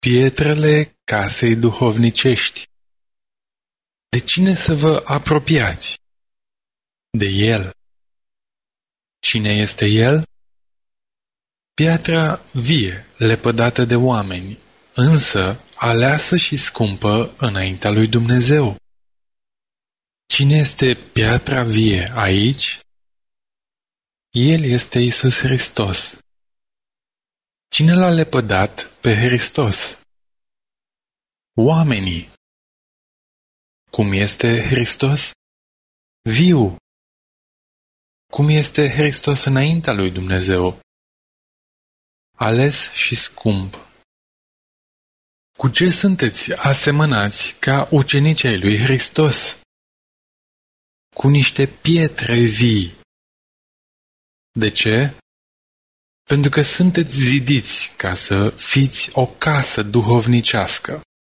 Pietrele casei duhovnicești. De cine să vă apropiați? De El. Cine este El? Piatra vie, lepădată de oameni, însă aleasă și scumpă înaintea lui Dumnezeu. Cine este piatra vie aici? El este Iisus Hristos. Cine l-a lepădat pe Hristos? Oamenii. Cum este Hristos? Viu. Cum este Hristos înaintea lui Dumnezeu? Ales și scump. Cu ce sunteți asemănați ca ucenicii ai lui Hristos? Cu niște pietre vii. De ce? Pentru că sunteți zidiți ca să fiți o casă duhovnicească.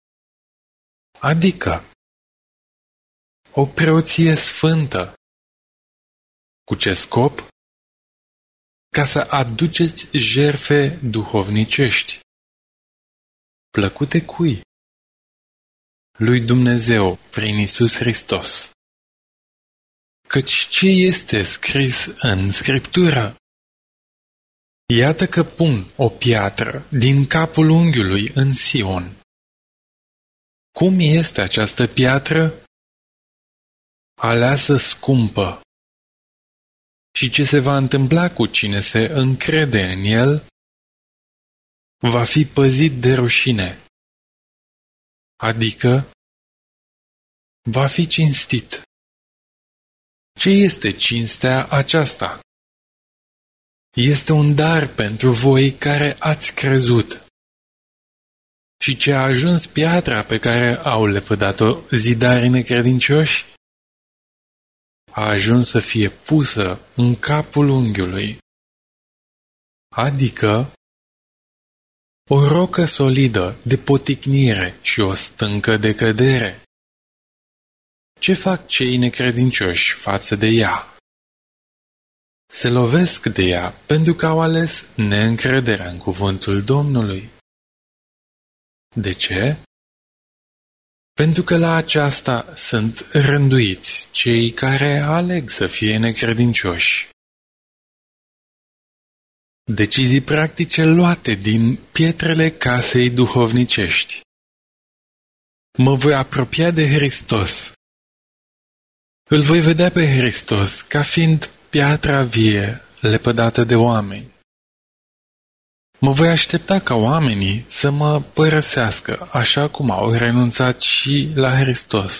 Adică o preoție sfântă. Cu ce scop? Ca să aduceți jertfe duhovnicești. Plăcute cui? Lui Dumnezeu prin Iisus Hristos. Căci ce este scris în Scriptură? Iată că pun o piatră din capul unghiului în Sion. Cum este această piatră? Aleasă scumpă. Și ce se va întâmpla cu cine se încrede în el? Va fi păzit de rușine. Adică va fi cinstit. Ce este cinstea aceasta? Este un dar pentru voi care ați crezut. Și ce a ajuns piatra pe care au lepădat-o zidarii necredincioși? A ajuns să fie pusă în capul unghiului. Adică o rocă solidă de poticnire și o stâncă de cădere. Ce fac cei necredincioși față de ea? Se lovesc de ea pentru că au ales neîncrederea în cuvântul Domnului. De ce? Pentru că la aceasta sunt rânduiți cei care aleg să fie necredincioși. Decizii practice luate din pietrele casei duhovnicești. Mă voi apropia de Hristos. Îl voi vedea pe Hristos ca fiind piatra vie, lepădată de oameni. Mă voi aștepta ca oamenii să mă părăsească, așa cum au renunțat și la Hristos.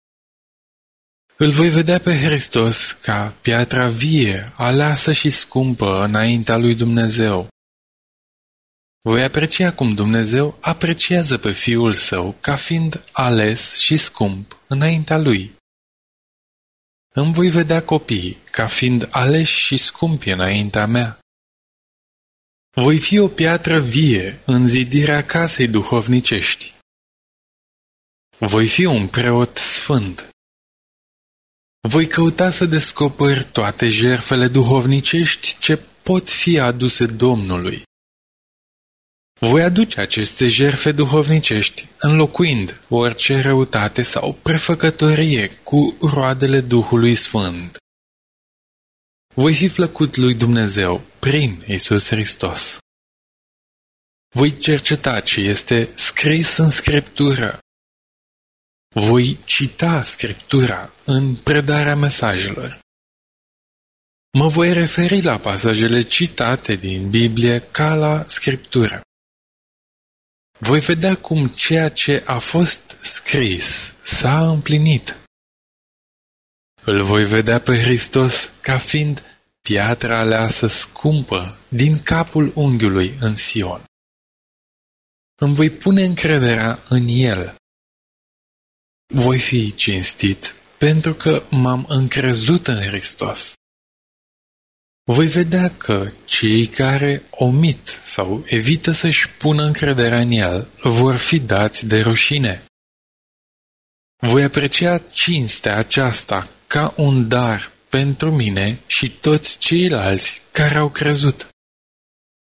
Îl voi vedea pe Hristos ca piatra vie, aleasă și scumpă înaintea lui Dumnezeu. Voi aprecia cum Dumnezeu apreciază pe Fiul Său ca fiind ales și scump înaintea Lui. Îmi voi vedea copiii ca fiind aleși și scumpi înaintea mea. Voi fi o piatră vie în zidirea casei duhovnicești. Voi fi un preot sfânt. Voi căuta să descoperi toate jertfele duhovnicești ce pot fi aduse Domnului. Voi aduce aceste jertfe duhovnicești, înlocuind orice răutate sau prefăcătorie cu roadele Duhului Sfânt. Voi fi plăcut lui Dumnezeu prin Iisus Hristos. Voi cerceta ce este scris în Scriptură. Voi cita Scriptura în predarea mesajelor. Mă voi referi la pasajele citate din Biblie ca la Scriptură. Voi vedea cum ceea ce a fost scris s-a împlinit. Îl voi vedea pe Hristos ca fiind piatra aleasă scumpă din capul unghiului în Sion. Îmi voi pune încrederea în El. Voi fi cinstit pentru că m-am încrezut în Hristos. Voi vedea că cei care omit sau evită să-și pună încrederea în El vor fi dați de rușine. Voi aprecia cinstea aceasta ca un dar pentru mine și toți ceilalți care au crezut.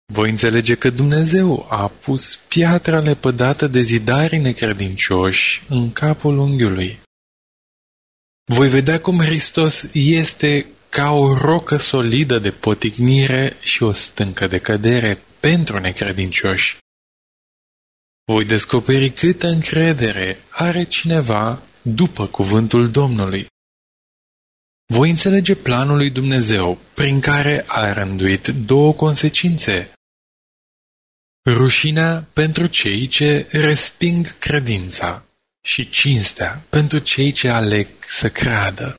Voi înțelege că Dumnezeu a pus piatra lepădată de zidarii necredincioși în capul unghiului. Voi vedea cum Hristos este ca o rocă solidă de poticnire și o stâncă de cădere pentru necredincioși. Voi descoperi câtă încredere are cineva după cuvântul Domnului. Voi înțelege planul lui Dumnezeu, prin care a rânduit două consecințe. Rușinea pentru cei ce resping credința și cinstea pentru cei ce aleg să creadă.